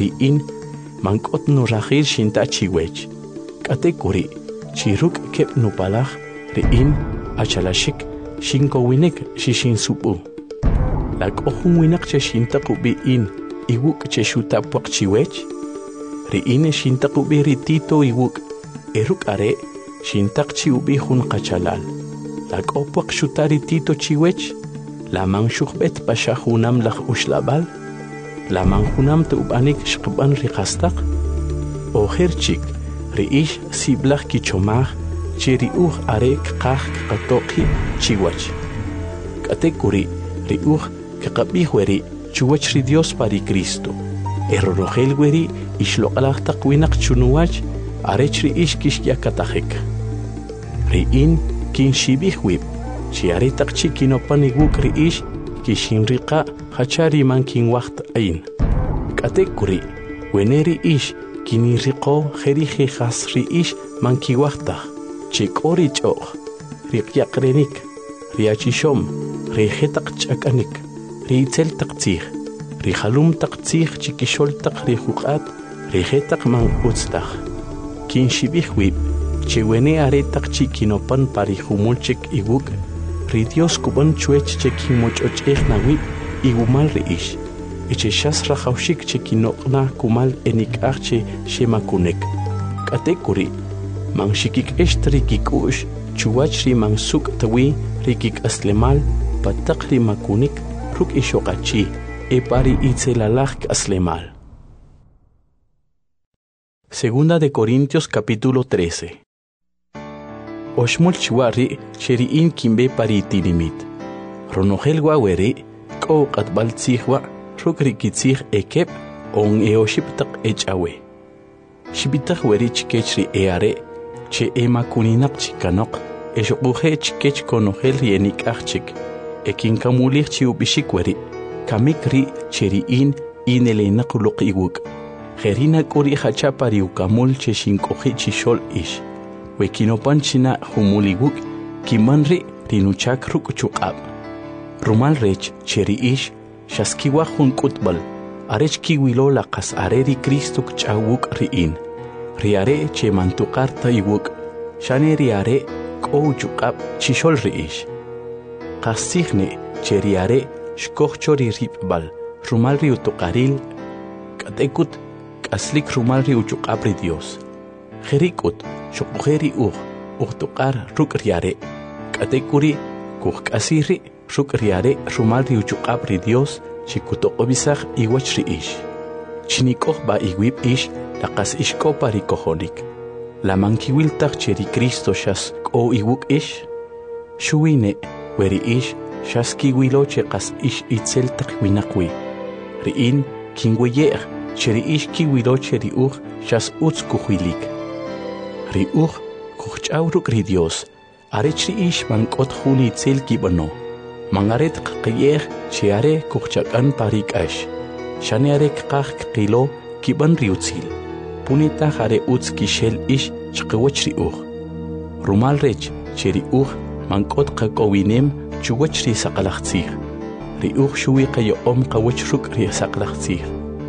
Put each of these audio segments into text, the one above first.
ri'in mank'ot nurajil shinta chiwech. K'ate kuri chiruk kep nupalaj ri'in achalashik shinkowinek shishin supu. Lak'ojun winak che shinta qubi'in iwuk che xutapwaq chiwech. Ri'in shinta qubi ritito iwuk eruk are shintak chi ubi jun qachalal. Lak'opwaq xuta ritito chiwech. Lamang shukbet pasha junam laj ushlabal. Lamang junam tu'banik shqban riqastaq. Ojer chik ri'ish siblaj kichomaj chi ri'uj are kqaj kqatoqi chiwach. K'ate kuri ri'uj kqabij weri chuwach ri Dios pari Cristo. Errorojel weri ixloq'alaj taq winaq chunuwach arech ri'ish kixyakatajek. Ri'in kinxibij wib chi are taq chi kinopan iwuk ri'ish kixinriqa hachari man kinwaqt ayin. K'ate kuri wene ri'ish kiniriqo jerije jas ri'ish man kiwaqtaj chi k'o ri ch'o'j riqyaqrenik riachishom rijetaq ch'ak'anik riitzel taq tzij rijalum taq tzij chikixol taq rijuq'at rijetaq man utztaj. Kinxibij wib chi wene are taq chi kinopan parijumulchik iwuk ri Dios kuban chuech che kinmoch'och'ej nawib igumal ri'ish eche xas rajawxik che kinoqna kumal enik'aj che xemakunek. K'ate kuri man xikik'ext ri kik'u'x chuwach ri man suk' tawi ri kik'aslemal pataq ri makunik ruk' ixoqachi e pari itzelalaj k'aslemal. Segunda de Corintios capítulo 13. Oxmul chiwari xeri'in kimbe pari tirimit. Ronojel waweri k'o q'atb'al tzijwa ruk' ri kitzij ekeb on eoxib taq ech'awe. Xibitaj weri chikech ri eare che emakuninaq chikanoq exoquje chikech konojel ri enik'aj chik ekinkamulij chi ub'ixik weri kamik ri cheri'in inelenaq uloq iwuk. Jerina k'uri hacha pari ukamul che xink'oji chixol ix. Wekinopan china humul iwuk kiman ri rinuchak ruk' chuq'ab. Rumal rech cheri ix xaskiwaj jun k'utb'al arech kiwilo laqas are ri Cristo kch'awuk ri'in. Ri are che mantuqar ta iwuk xane ri are k'o chuq'ab chixol ri'ix. Qasijne che ri are xkoj cho ri rib'b'al rumal ri utuqaril k'atekut k'aslik rumal ri uchuq'ab ri Dios. Jerik'ut xoquje ri uj tuq'ar ruk' ri are k'atekuri kujk'asij ri ruk' ri are rumal ri uchuq'ab ri Dios chi kutoq'obisaj iwach ri ix. Chinik'oj b'a iwib ix laqas ixk'o pari kojonik. Laman kiwiltaj che ri Cristo xas k'o iwuk ix. Xuwine weri ix xas kiwilo che qas ix itzel taq winaq wi. Ri'in kinweye'j che ri ix kiwilo che ri uj xas utz kujwilik. Ri uj kujch'aw ruk' ri Dios arech ri ix man k'ot jun itzel kib'ano. Man are tqaqiyej che are kujchak'an pari k'ax. Xane are kqaj kqilo kib'an ri utzil. Punitaj are utz kixel ix chqewach ri uj. Rumal rech che ri uj man k'ot qak'owinem chuwach ri saqlaj tzij. Ri uj xuwi qayo'om qawach ruk' ri saqlaj tzij.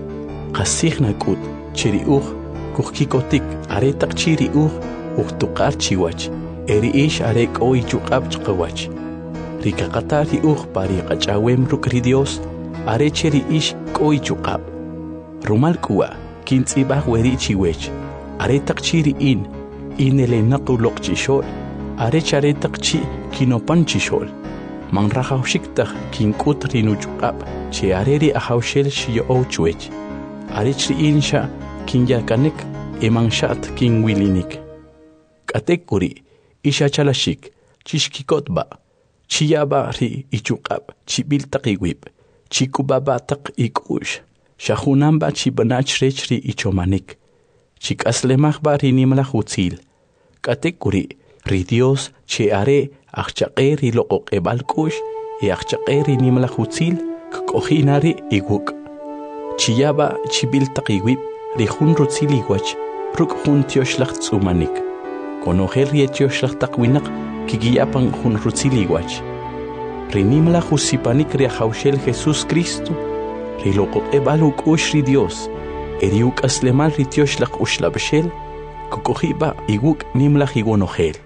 Qasij nak'ut che ri uj kujkikotik are taq chi ri uj tuq'ar chiwach eri ix are k'o ichuq'ab chqawach. Ri kaqata ri uj pari qach'awem ruk' ri Dios are che ri ix k'o ichuq'ab. Rumal k'uwa kintz'ib'aj weri chiwech are taq chi ri'in inelenaq uloq chixol arech are taq chi kinopan chixol. Man rajawxik taj kink'ut ri nuchuq'ab che are ri ajawxel xyo'ow chwech. Arech ri'in xa kinyakanek eman xat kinwilinik. K'ate kuri ixachalashik chixkikotba chiyaba ri ichuq'ab chib'il taq iwib chikubaba taq ik'u'x xajunanba chib'anach rech ri ichomanik chik'aslemajba ri nimlaj utzil. K'ate kuri ri Dios che are ajchaq'e ri loq'oq'eb'al k'u'x y ajchaq'e ri nimlaj utzil kk'ojina ri iwuk. Chiyaba chib'il taq iwib ri jun rutzil iwach ruk' jun tioxlaj tz'umanik. Konojel ri tioxlaj taq winaq kikiyapan jun rutzil iwach. Ri nimlaj usipanik ri ajawxel Jesús Cristo ri loq'oq'eb'al uk'u'x ri Dios eriuk aslemal ritiosh lak ushlabshel, kukohiba iguk nimlach iguanohel.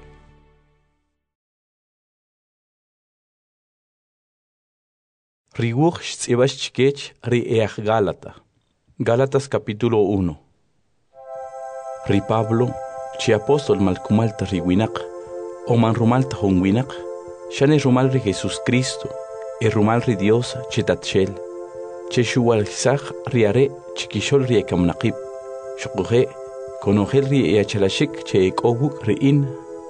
Riguch tzibas chikech ri each Gálata. Gálatas capítulo 1. Ri Pablo, chi apóstol malkumalta riwinak, o man rumalta hunwinak, shane rumal ri Jesús Cristo, e rumal ri Dios chetatshel, che shuwalzach riare chikishol ri ekamnaqib, shukuhe, konogel ri eachalashik che ekoguk ri in,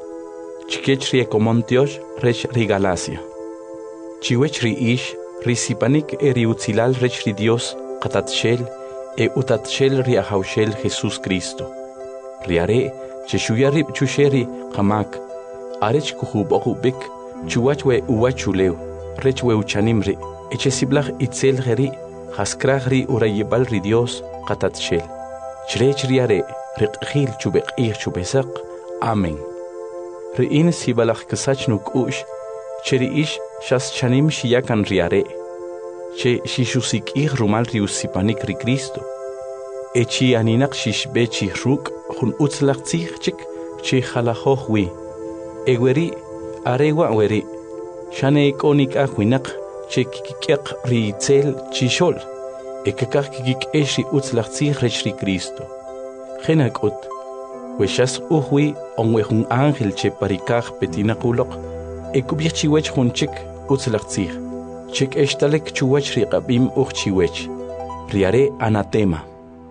chikech ri ekomontiosh rech ri Galacia. Chiwech ri ish, risipanik eri utzilal rech ri Dios qatatshel e utatshel ri ahaushel Jesús Cristo. Riare che shuyarib chusheri qamak arech kuhubokubik chuwachwe uwachuleu rech we uchanimri eche siblach itzel geri haskrach ri urayibal ri Dios qatatshel. Chrech riare riqhil chubekir chubesak. Amen. Riin sibalach kasachnuk ush cheri ish shas chanim shiyakan riare, che shishusik rumal riusipanik ri Cristo, e chi aninak shishbe chi ruk hun utzlach chik chi halahoch wi, e weri arewa weri, shane ikonik ahwinak che kikik ri itzel chishol, e kakak kikik eshi utzlach rech ri Cristo. Genak ut, we shas uhwi onwe hun angel che parikach petinakulok, e kubich chiwech hun chik utzlachtzich. Chik eshtalek chuwech ri qabim chiwech. Riare anatema.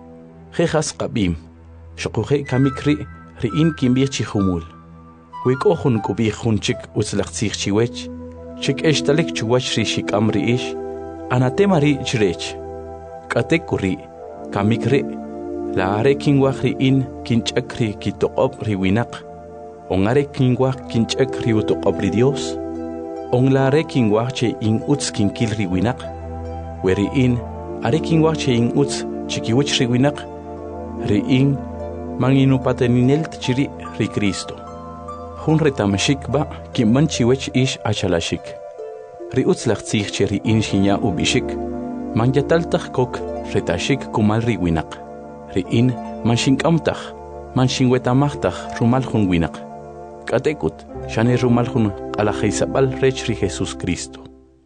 Jejas qabim. Shokuhe kamikri ri in kimbich chihumul. Wik ohun kubich hun chik utzlachtzich chiwech. Chik eshtalek chuwech ri shikam ri ish. Anatema ri chrech. Katekuri kamikri. Laare kingwach ri in kinchakri kitoqob ri winak. Ongare kingwach kinchak ri utoqob ri Dios. Onglare kingwach che in uts kinkil ri winak. Weri in are kingwach che in uts chikiwich ri winak. Ri in manginupateninel chiri ri Cristo. Hun retamashik ba kimman chiwech ish achalashik. Ri uts lachtzich che ri in shinya ubishik. Man yataltach kok retashik kumal ri winak. Ri in man shinkamtach. Man shinwetamachtach rumal hun winak. Katekut, shane rumal hun alajaisabal rech ri Jesús Cristo.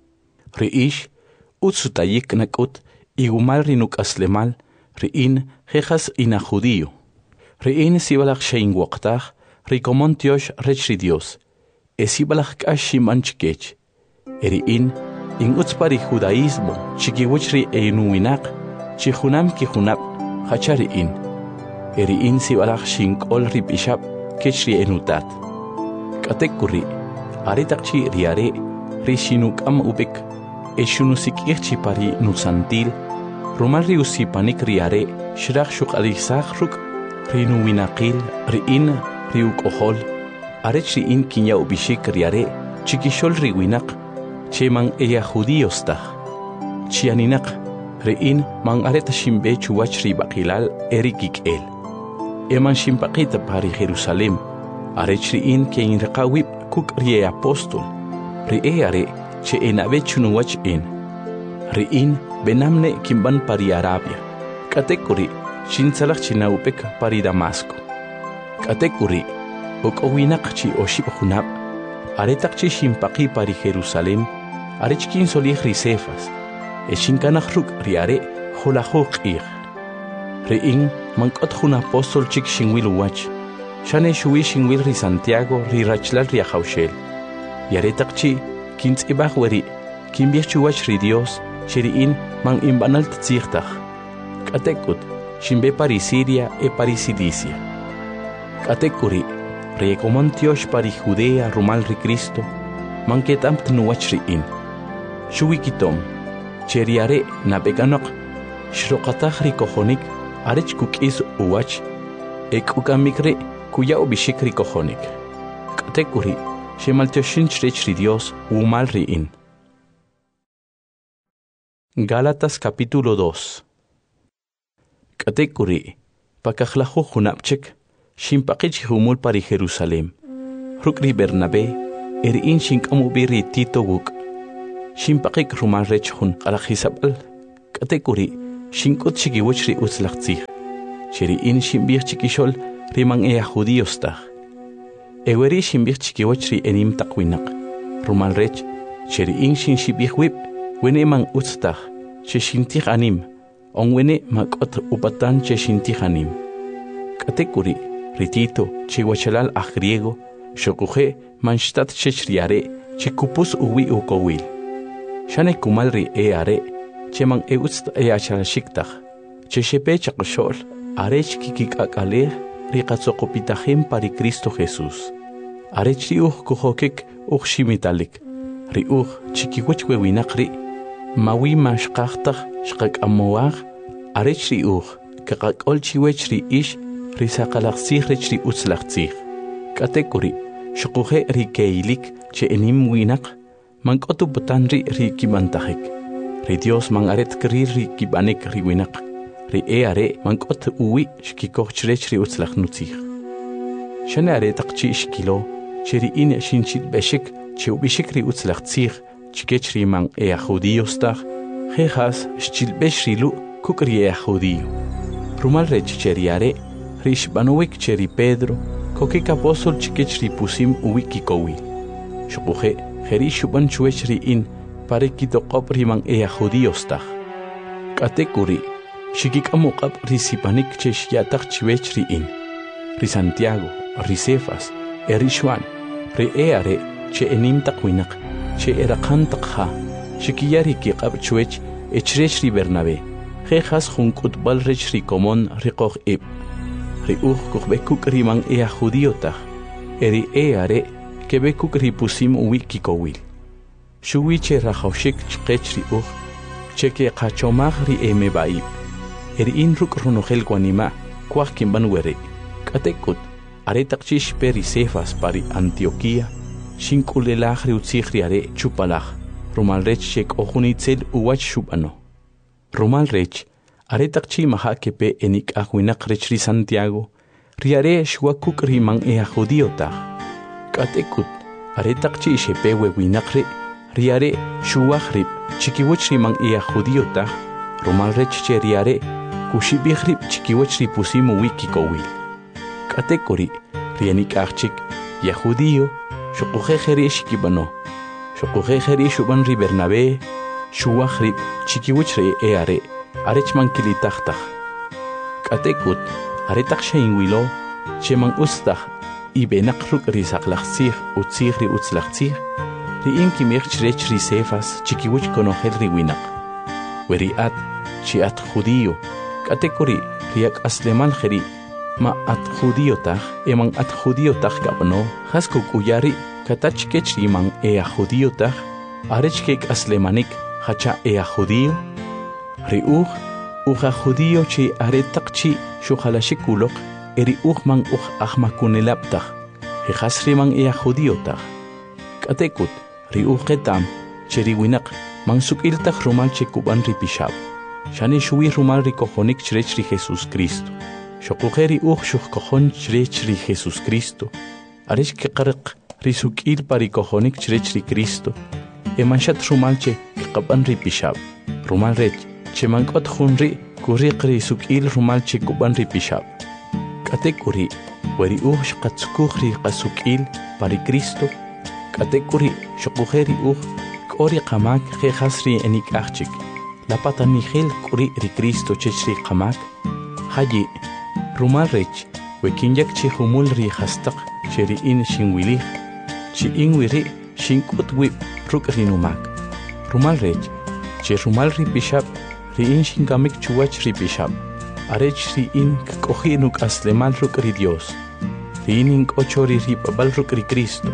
Ri ish, utsutayik nakut, igumal rinuk aslemal, ri in jejas ina judío. Ri in sibalach shein waktach, ri komontiosh rech ri Dios. Esibalach kashi manchkech. Eri in utspari judaísmo, chikiwich ri einuinak, chihunam kihunab, hachari in. Eri in sibalach shinkol ri bishab, kechri enutat. Katekuri, aritakchi riare, rishinuk am ubik, eshunusik irchi pari nusantil, rumal riusipanik riare, shirach shuk alisachruk, rinuinakil, riin, riuk ohol, arech riin kinya ubishik riare, chikishol riwinak, cheman eya judíostach, chianinak, riin man areta shimbe chuwach ribakilal erikik el. Eman shimpakita pari Jerusalem, arech riin ke in raqawib kuk rie apostol, riare che enabechunuwach en. Riin benamne kimban pari Arabia, katekuri shinsalach chinaupek pari Damasco. Katekuri okowinak chi oshib hunab, aretak chi shimpaki pari Jerusalem, arech kin solih risefas, eshinkanach ruk riare holahok ir. Riin mankot hun apostol chik shingwil wach, shane shui shingwil ri Santiago ri rachlal ri ahaushel. Yaretak chi kintz ibach weri, kimbiach chuwach ri Dios, shiriin man imbanal tzirtach. Katekut, shimbe pari Siria e pari Cilicia. Katekuri, ri ekomontiosh pari Judea rumal ri Cristo, man ketampt nuwach riin. Shui kitom, cheriare nabeganok, shroqatach ri kohonik, arech kukis uwach, ek ukamikre kuya ubishik ri kohonik. Katekuri, shemaltioshin chrech ri Dios umal riin. Gálatas capítulo 2. Katekuri, pakajlahu hunapchek, shimpakich humul pari Jerusalem. Rukri Bernabé, erin shinkamubiri Tito guk. Shimpakik rumal rech hun alajisabal. Katekuri, shinkut chikiwich ri utzlaqtzij. Cheri in shimbich chikishol riman judíos taj. Eweri shimbich chikiwich ri enim taqwinak. Rumal rech, cheri in shin shibich wip, wene man utztaj, che shintij anim, on wene makot upatan che shintij anim. Katekuri, ritito, chihuachalal a griego, shokuje manshtat chechriare, chikupus uwi ukowil. Shane kumalri are, cheman eutst achalashiktaj, che shepe chakoshol, arech kikik akale, riqatzokopitajem pari Cristo Jesús. Arech riuj kuhokik shimmitalik, riuj chikiwechwe winakri, mawi mashqajtaj shqak amoaj, arech riuj, kakakol chiwech ri ish, risaqalaqsij rech ri utzlaqsij. Katekuri, shokuje rikeilik, che enim winak, mankotu botanri rikimantajik. Ri Dios man aret kri rikibanik riwinak. Ri are mankot uwi shkikochtrech ri utzlaqnutzij. Shane aretaqchi shkilo, cheri in shinchit beshik, che ubishik ri utzlaqtzij, chikech ri man judíos taj, jejas shchilbesh rilu kukri judío. Rumal rech cheri are, rishbanowik cheri Pedro, kokik apostol chikech ri pusim uwi kikowil. Shokuje, jeri shuban chuech ri in, pare kitokop ri man judíos taj. Katekuri, shikik amokap risipanik chesh yatak chiwech ri in. Ri Santiago, ri Cefas, ri Juan, ri are, che enim takwinak, che erakan takha, shikiyari kikap chuech, echrech ri Bernabé, jejas junkut balrech ri komon ri koch ib. Ri kuchbekuk ri man judío taj, eri are, kebekuk ri pusim uwi kikowil. Shuwi che rajoshik chkech ri cheke kachomag ri emebaib. Eri in ruk runogel guanima, kwak kimban were. Katekut, aretakchish peri Cefas pari Antioquia, shinkulelaj ri utzij ri are chupalaj, rumal rech shek ojunitzel uwach shubano. Rumal rech, aretakchi maha kepe enik ahuinak rech ri Santiago, ri are shwakuk ri man judío taj. Katekut, aretakchi shepe wewinak ri are shuwaj rib, chikiwech ri man judío taj, rumal rech che ri are, kushibij rib chikiwech ri pusimu wikikowil. Katekuri, rienik achik, judío, shokuje ri shikibano, shokuje ri shuban ri Bernabé, shuwaj rib chikiwech ri are, arech man kilitajtaj. Katekut, aretak shein wilo, che man ustaj, ibenak ruk ri saqlaqsij utzij ri utzlaqsij, ri in kimej chrech ri Cefas chikiwech konojel ri winak. Weri at, chi at judío, katekuri riak aslemal jeri, ma at judío taj, eman at judío taj kapano, haskuk uyari, katachkech riman judío taj, arechkek aslemanik, hacha judío, ri uja judío chi aretakchi shuhalashikuloq, eri man ahmakunelap taj, jejas riman judío taj. Katekut, ri ketam, cheri winak, man sukil taj rumal chekuban ri pishab. Shani shuwi rumal ri kojonik chrech ri Jesús Cristo. Shokujeri shuk kojon chrech ri Jesús Cristo. Arech keqarq ri sukil pari kojonik chrech ri Cristo. Emanshat rumal che kekaban ri pishab. Rumal rech, che mankot junri kuriq ri sukil rumal che kuban ri pishab. Katekuri, weri shqatsukuj ri qasukil pari Cristo. Katekuri, shokujeri kori qamak jejas ri enik achik. La pata nigel kuri ri Cristo chechri qamak. Haji, rumal rech, wekinyak chi humul ri hastak, cheri in shinwilij, chi inwiri shinkut wip ruk ri numak. Rumal rech, che rumal ri bishab, ri in shinkamik chuwach ri bishab. Arech ri in kkoji nuk aslemal ruk ri Dios. Ri in inkochori ri babal ruk ri Cristo.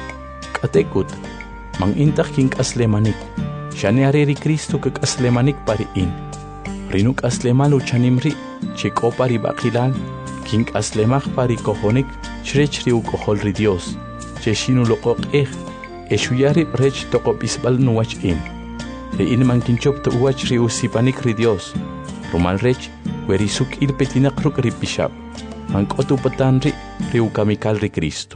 Katekut, mang intak kink aslemanik, shane are ri Cristo kak aslemanik pari in. Rinuk aslemal uchanimri, chik opari bakilal, kink aslemach pari kohonik, chrech ri ukohol ri Dios, che shinu lokok eshuyari rech tokop isbal nuwach in. Ri in man kinchop to uwach ri usipanik ri Dios, rumal rech, weri suk il petinak ruk ri pishab, man kotu patan ri ukamikal ri Cristo.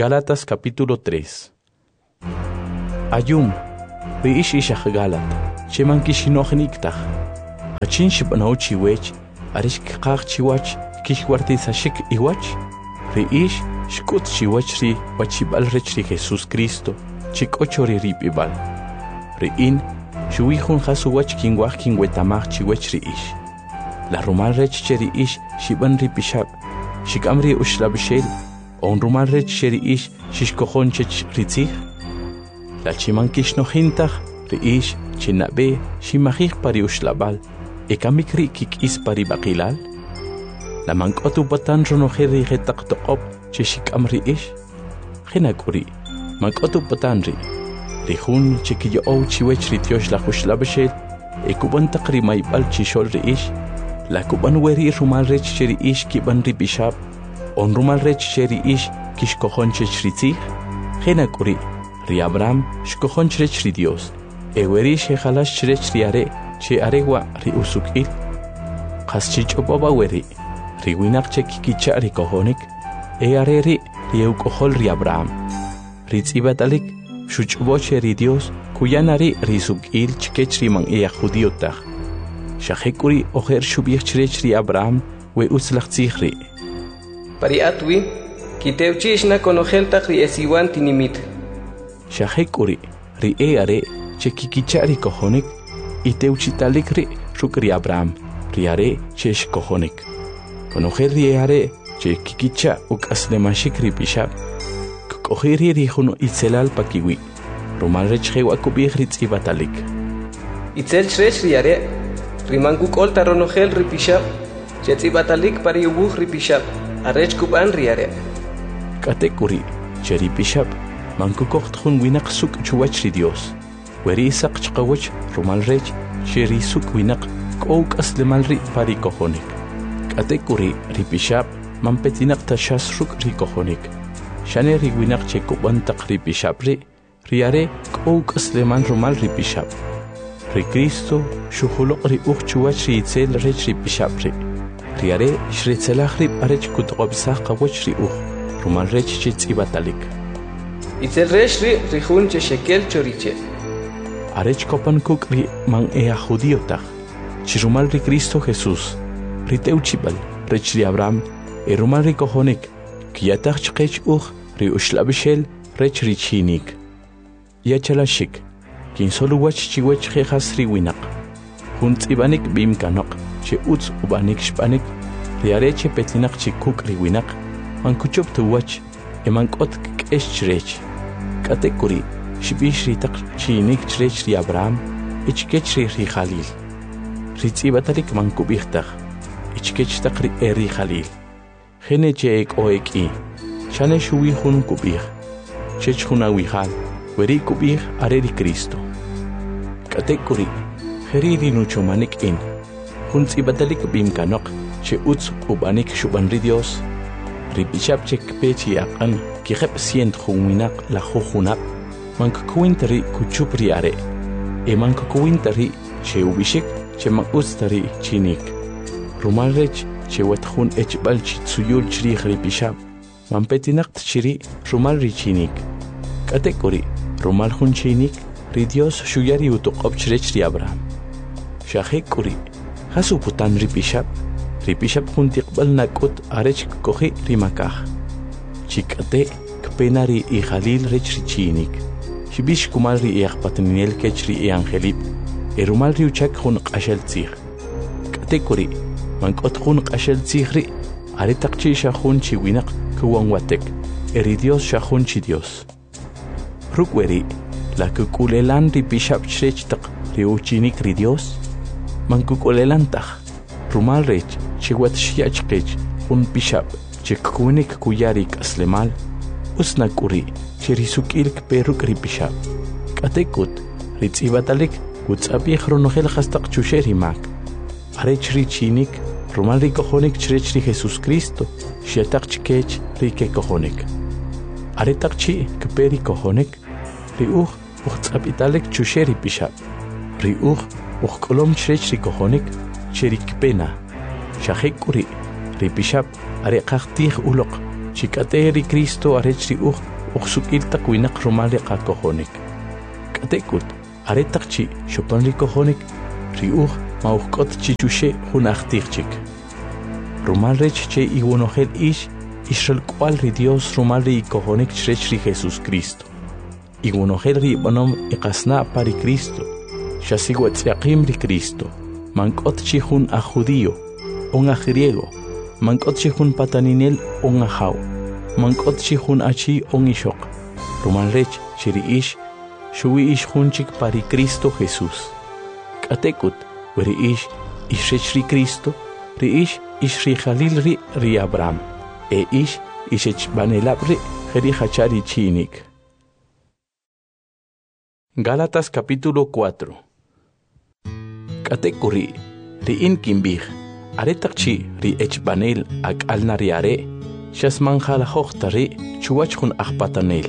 Gálatas capítulo 3. Ayum, ri ishishach Galat, cheman kishinohniktaj. Hachin shibanaw chiwech, arish kqaq chiwach, kishwarti sashik iwach. Riish shkut chiwach ri wachibal rech ri Jesus Cristo, chikochori ripibal. Riin shuwijun hasuwach kinwaj kinwetamaj chiwech riish. La rumal rech cheriish shiban ripishab, shikamri ushlabshel, on rumal rech cheriish shishkohonchech ritzij. La chiman kishnohintaj riish chinabe shimajij pari ushlabal, ekamikri kikis pari bakilal. La mankotu batan ronoheri getak toqop cheshikam riish. Genakuri, mankotu batan ri. Rihun chikiyo chiwech ritiosh la ushlabshel, ekuban takri maibal chishol riish. La kuban weri rumal rech cheri ish kiban ripishab, on rumal rech cheri ish kishkohonche chritzij. Genakuri, ri Abraham shkohonche chri Dios, weri shehalash chrech riare, che aregwa ri usukil. Qaschich obaba weri, ri winak chekikicha ri kohonik, areri ri eukohol ri Abraham. Ritzibadalik, shuchboche ri Dios, kuyanari ri sukil chkech riman judiotaj. Shahekuri oher shubich chrech ri Abraham we uslachtzihri. Pari atwi, kiteuchishna konoheltak ri esiwan tinimit. Shahekuri ri eare chekikichari kohonik, iteuchitalik ri shuk ri Abraham, ri are chesh kohonik. Konoher ri eare chekikicha ukaslemashik ri pishab. Kohiri ri huno itzelal pakiwi. Romal rechhe wakubih ri tzibatalik. Itzel chrech ri are. Rimanku kolta ronohel ripishab, chetzibatalik pari ubuh ripishab, arech kuban riare. Katekuri, cheripishab, manku kochtun winak suk chuwach ri Dios. Weri isak chqawach rumal rech, cheri suk winak kouk aslemalri pari kohonik. Katekuri, ripishab, mampetinak tashas ruk ri kohonik. Shane ri winak chekuban tak ripishab ri, riare kouk asleman rumal ripishab. Ri Cristo shuhulok ri uchchuwach ri itzel rech ri pishabri. Riare shritzelach ri arech kutqobsach qawach ri rumal rech chitzibatalik. Itzel rech ri hun shekel choriche. Arech kopan kuk ri man judiotaj. Chirumal ri Cristo Jesús. Ri teuchibal rech ri Abraham. Rumal ri kohonik. Kiyatach chqech ri ushlabishel rech ri chinik. Yachalashik. Kin solo wach chiwech jejas ri winak. Hunt ibanik bim kanok, che uts ubanik shpanik, riareche petinak chikuk ri winak, man kuchop tu wach, eman kot kesh chrech. Katekuri, shibish ritak chinik chrech ri Abraham, ichkech ri Khalil. Ritzibatarik man kubichtach, ichkech tak ri eri Khalil. Gene che ek oeki, shane shuwi hun kubich, chech huna wihal. Weri kubih areri Cristo. Katekuri, heriri nuchomanik in. Hunts ibadalik bim kanok, che uts ubanik shubanri Dios. Ripishab chek pechi akan, kihep sient huminak la huhunak. Mankukuintari kuchupri are. Mankukuintari che ubishik, che makustari chinik. Rumalrech, che wathun echbal chitsuyul chri ripishab. Mampetinak chiri rumalri chinik. Katekuri. Rumal hun chinik, ri Dios shuyari utuqob chrech ri Abraham. Shahekuri, hasu putan ripishab hun tiqbal nakut arech kohi rimakaj. Chikate kpenari i Khalil rech ri chinik. Shibish kumal ri iaqpatninel kech ri angelip, rumal ri uchak hun qashel tzig. Katekuri, mankot hun qashel tzig ri, aritak chi shahun chi winak kuwan watek, ri Dios shahun chi Dios. Rukweri, la kukulelan ri bishab chrech tak ri uchinik ri Dios. Man kukulelan tak, rumal rech, chiwat shiach kech, un bishab, chikunik kuyarik aslemal, usnakuri, chirisukilk peruk ri bishab. Katekut, ritzibadalik, kutzabih ronohel hastak chusheri mak. Arech ri chinik, rumal ri kohonik chrech ri Jesus Cristo, shiatak chkech ri ke kohonik. Aretak chi kperi kohonik, ri utzabidalek chusheri bishab. Ri kolom chrech ri kohonik, cherik pena. Shahekuri, ri bishab, arekach ulok, chikate ri Cristo arech ri sukil takwinak rumali ka kohonik. Katekut, aretaqchi shopan rikojonik riuj mauqot chichushe hunaqtiqchik rumal rech che iwonojel Israel cual ri Dios rumal ri ikojonik chrech ri Jesus Cristo iwonojel ri bonom iqasna pari Cristo shasiwatziaqim ri Cristo mankot chi hun a judío un a griego mankot chi hun pataninel un a jaw mankot chi hun achi un ishok rumal rech chiri shuwi hunchik pari Cristo Jesús katekut weri ishrech ri Cristo ri ishri Jalil ri Abraham ishech banelabri jeri hachari chinik. Gálatas capítulo 4. Katekuri ri kimbih aretakchi ri echbanel ak alnariare shasman jalajochtari chuwachjun akpatanel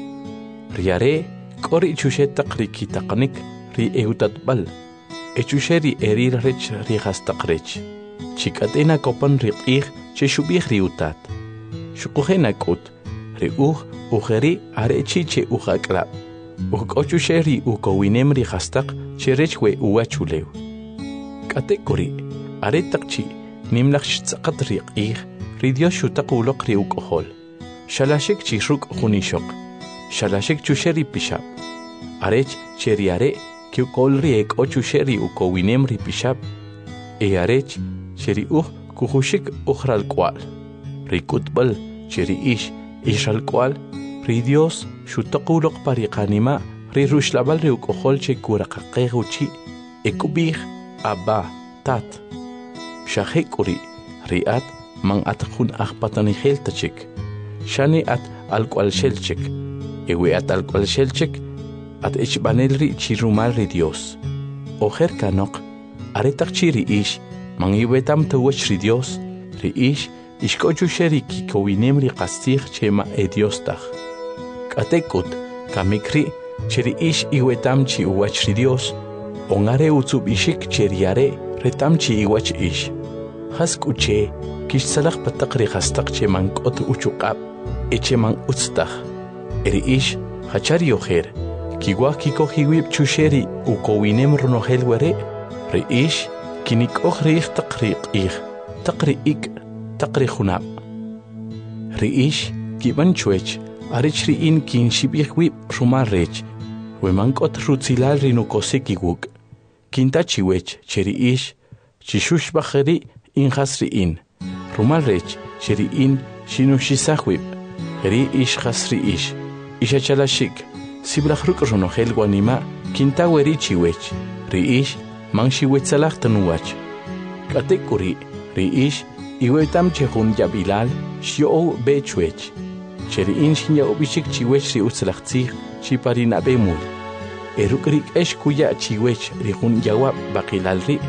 riare kori chushetak ri kitaqnik ri eutatbal echusheri erir rech ri hastaqrech chikatena kopan ri qih cheshubih ri utat shuqujena kut ri ujeri arechi che ujaklab ukochusheri ukowinem ri hastaq cherechwe uwachulew katekuri aretakchi nimlakh tsaqat ri qih ri Dios shutaqulok ri ukohol shalashik chishruk junishok shalashik chusheri pishab arech cheriare kiukol ri ekochusheri ukowinem ri pishab arech cheri kuhushik ujral kwal ri kutbal cheri ishal kwal ri Dios shutaqulok pariqanima ri rushlabal ri ukohol che kuraqaqeguchi ekubih abba tat shahekuri riat man atkun akhpatani heltachik shani at alkwal shelchik ewe at alkwal shelchik at echbanel ri chirumal ri Dios ojer kanok aretak chiri man iwetam tawach ri Dios ri ishkochu sheri kikowinem ri qastig chema Dios tag katekut kamikri chiri iwetam chi uwach ri Dios ongare utsub ishik cheriare retam chi iwach haskuche kishsalaq pataqri hastaq cheman q'ot uchuqab echeman utztaq eri hachari ojer kiwa kikojiwib chusheri ukowinem runojel were ri kinikoj ri taqri q'ij taqri ik taqri junab ri kiban chuech arich ri kinshibij wib rumal rech weman q'ot rutzilal ri nukosikiwuk kintachiwech cheri chishushbajeri inhasriin rumal rech cheriin shinushisahwib ri hasri ishachalashik sibrajruk runojel guanima kintaweri chiwech ri man shiwetzalag tanuwach katekuri ri iwetam chejun yabilal shio bechuech cheriin shinyawbishik chiwech ri utzlagtzig chiparina bemul erukrik kuya chiwech ri jun yawab baqilal ri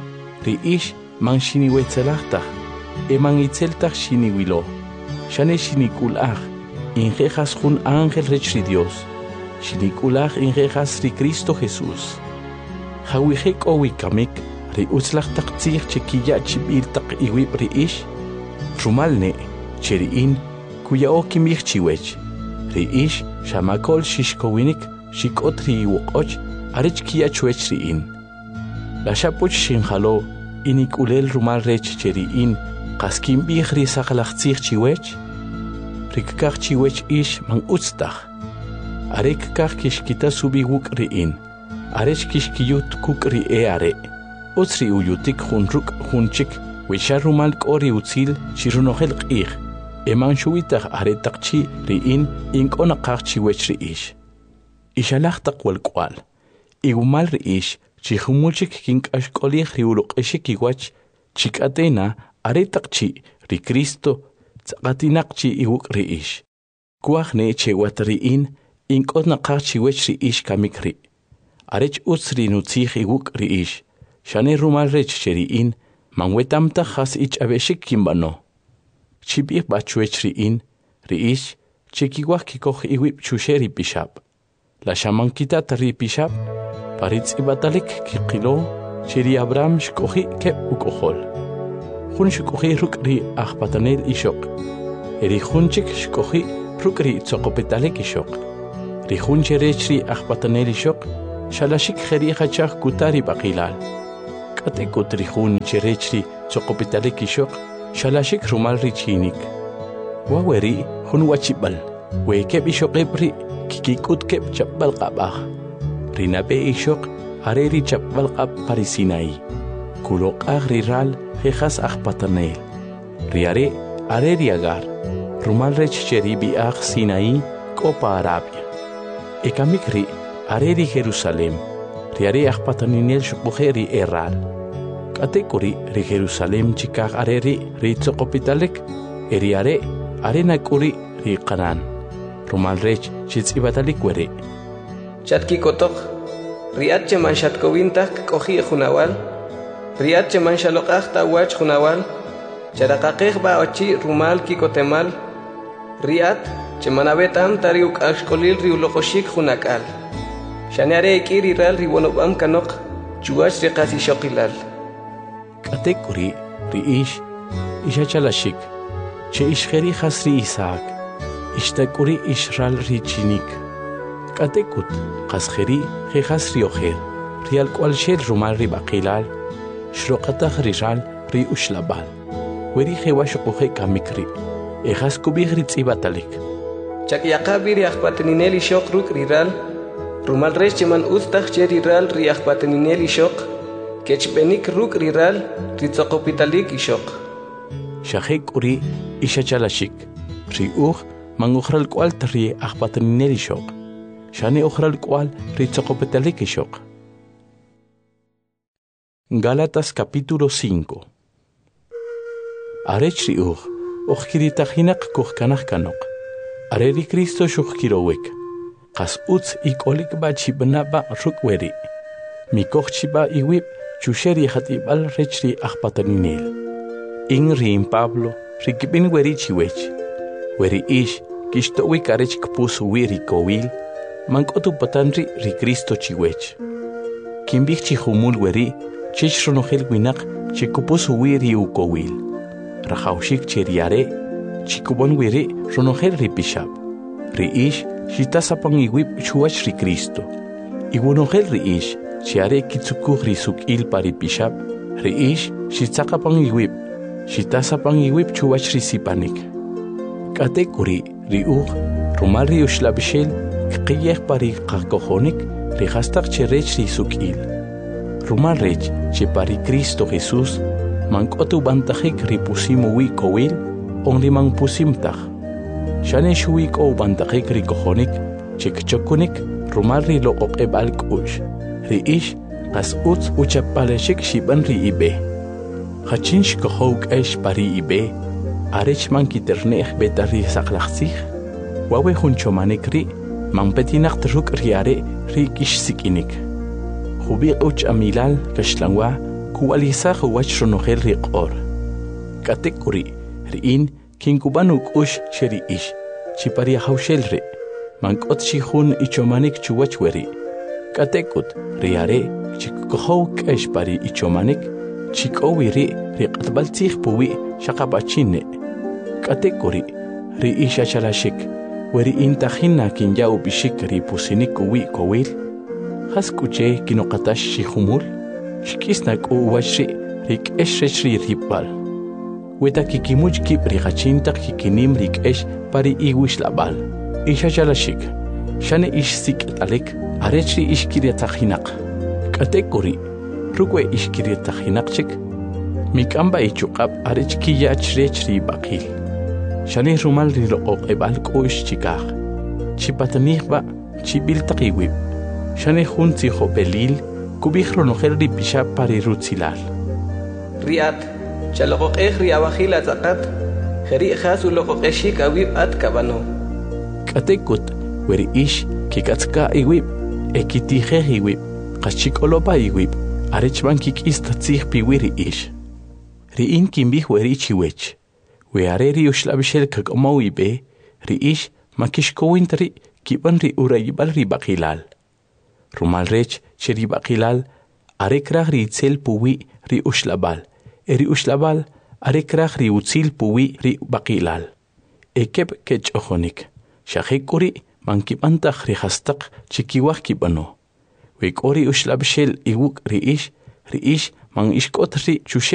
man shiniwetzelajtaj eman itzeltaj shiniwilo shane shinikulaj injejas jun ángel rech ri Dios shinikulaj injejas ri Cristo Jesús jawijek owikamik ri utzlajtaqtzij chekiya chib'iltaq iwib ri rumalne cheriin kuya okimij chiwech ri shamakol shishkowinik shik'ot ri iwoq'och arech kiya chuech ri'in laxapuch shinjalo inikulel rumal rech cheriin qaskin bih ri saqlaqtzij chiwech rikkaj chiwech man utztaj arek kaj kishkita subiwuk ri'in arech kishkiyut kuk ri are utzri uyutik junruk junchik wisha rumal k'ori utzil chirunojel q'ij eman shuwitaj aretaqchi ri'in ink'onaqaj chiwech ri ixalajtaq walk'wal igumal ri chijumulchik kink'axk'olij ri uruq'ixik iwach chik'atena aretaqchi ri Cristo tz'aqatinaqchi iwuk' ri kuajne chewat ri'in ink'onaqaj chiwech ri kamik ri arech utz ri nutzij iwuk' ri shane rumal rech cheri'in man wetamtaj jas ich'ab'exik kinb'ano chib'ij b'achuech ri'in ri chekiwaj kikoj iwib' chuxe ri pixab' la xamankitat ri pixab' paritz'ibatalik kiqilo cheri Abraham xk'oji keb' uk'ojol jun xk'oji ruk' ri ajpatanel ixoq ri junchik xk'oji ruk' ri tzoqopetalik ixoq ri jun cherech ri ajpatanel ixoq Shalashik jeriha chak kutari baqilal. Kate kutrihun cherechri chokopitale kishok. Shalashik rumal richinik. Waweri hun wachibal. Wekeb ishokebri kikikut keb chapbal qabah. Rinabe ishok areri chapbal qab parisinai. Kulok riral jejas patanel. Riare areri agar. Rumal rech cheribi Sinai kopa Arabia. Ekamikri areri Jerusalem. Riare patanil shukujeri eral. Katekuri ri Jerusalem chikag areri ri tsokopitalek. Eriare arena kuri ri qanan. Rumal rech chitzibatalik were. Chatki kotok. Riat chaman shatkowintak kohi junawal. Riat chaman shalokach tawach junawal. Charakakeh ba ochi rumal kikotemal. Riat chemanabetam tariuk ashkolil riulokoshik junakal. Shaneare ekiri ral riwonobam kanok chuach riqasi shokilal. Katekuri riish ishachalashik. Che ishgeri khasri Isaac. Ishtakuri ishral richinik. Katekut qasgeri khasri oher. Rial kwalshel rumal ribaqilal. Shrokatah rijal ri ushlabal. Weri khewashukuhe kamikri. Ejas kubigri tzibatalik. Chakyaqabir yaqpatenineli shok ruk riral. Rumal resh cheman ustach cheriral riaqpatenineli shok. Kechpenik ruk riral ritzokopitalik ishok. Shahek uri ishachalashik. Riuch mangukhral kwal tri aqpatenineli shok. Shane ukhral kwal ritzokopitalik ishok. Gálatas capítulo 5. Arech riuch. Okhkiritahinak kuhkanah kanok. Areri Cristo shukhkirowek. Qas utz ikolik ba chibna ba rukweri. Mikochchiba iwib chusheri hatibal rechri akhpataninel. Ring Pablo rikibin weri chiwech. Weri ish kishtowik arech kpus wiri kowil. Mankotu patanri ri Cristo chiwech. Kimbik chihumul weri chishronohel winak chikupus wiri ukowil. Rajaushik cheriare, chikubon wiri ronohel ripishab. Riish, shitasapang iwib chuach ri Cristo. Iwunohel riish, chiare kitsukuh risuk il paripishab. Riish, shitsakapang iwib, shitasapang iwib chuach risipanik. Katekuri, riuch, rumal riushlabishel, kqiyeh pari qakohonik, rihastak cherech risuk il. Rumal rech, chepari Cristo Jesús, Mankotu bantajik ripusimu wikowil, only mang pusimtach. Shane shuik o bantajik rikohonik, chikchokunik, rumalri lo okebal kush. Riish, as uts uchapaleshik shiban ri ibe. Hachinsh kohok esh pari ibe, arech man kiternech betari saklaxich. Wawe hunchomanik ri, man petinak truk riare ri kish sikinik. Hubi uch amilal kashlangwa, Kualisa huachronohel riqor. Katekuri, riin, kinkubanuk ush sheri ish, chiparia haushelre, mankot shihun ichomanik chuachweri. Katekut, riare, chikukohok eshpari ichomanik, chikowiri, riqatbaltich puwi, shakabachine. Katekuri, riisha chalashik, weri intahina kinyau bishik ripusinik uwi kowil. Haskuche kinokatash shihumul. Shkisnak u washri rik eshri ripal. Weta kikimuj kip rikachintak kikinim rik esh pari iwish labal. Isha jalashik. Shane ish sik alek arechri ishkiriatahinak. Katekuri. Rukwe ishkiriatahinakchik. Mikamba ichukab arech kiyachrechri bakil. Shane rumal riroq ebal koish chikah. Chipatanihba chibil takiwib. Shane hunzi hopelil. Kubihro nohel ripisha pari rutzilal. Riat, chalokok riawahil azakat, heri hasu lokokeshik awib at kabano. Katekut, weri ish, kikatska iwib, ekitihe iwib, kachikolopa iwib, arechman kikistatzih piwiri ish. Riin kimbih weri chiwech, weareri ushlabishel kakomo ibe, ri ish, makishkowintri, kiban ri urayibal ribakilal. Rumal rech cheri bakilal arekrah ri itzel puwi ri ushlabal. Eri ushlabal arekrah ri utzil puwi ri bakilal. Ekeb kech ojonik. Shahekuri mankibantach ri hastak chikiwah kibano. Bekori ushlabshel iwuk riish man ishkot ri chushe